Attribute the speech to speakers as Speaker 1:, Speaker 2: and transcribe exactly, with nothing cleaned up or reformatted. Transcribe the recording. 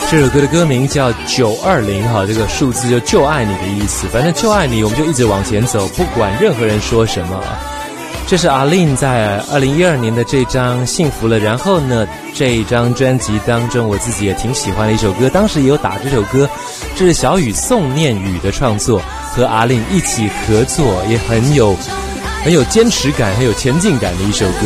Speaker 1: 这首歌的歌名叫九二零，哈，这个数字就就爱你的意思。反正就爱你，我们就一直往前走，不管任何人说什么。这是阿令在二零一二年的这张《幸福了》，然后呢，这一张专辑当中，我自己也挺喜欢的一首歌，当时也有打这首歌，这是小雨宋念宇的创作，和阿令一起合作，也很有很有坚持感、很有前进感的一首歌。